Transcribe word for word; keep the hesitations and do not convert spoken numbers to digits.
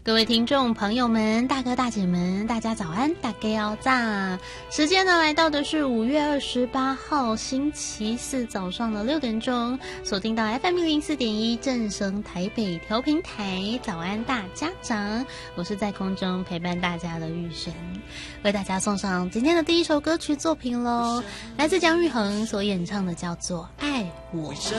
各位听众朋友们，大哥大姐们，大家早安，大家要炸。时间呢来到的是五月二十八号星期四早上的六点钟，锁定到 F M 零四点一正声台北调频台，早安大家长，我是在空中陪伴大家的玉璇，为大家送上今天的第一首歌曲作品咯，来自姜育恒所演唱的叫做《爱我》。